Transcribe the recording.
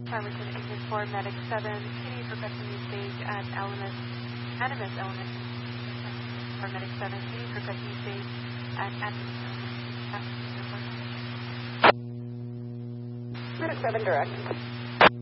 Farmington Engine 4, Medic 7, continue for custom stage at Animus Element. For Medic 7, continue for custom stage at Animus Element. Medic 7, direct.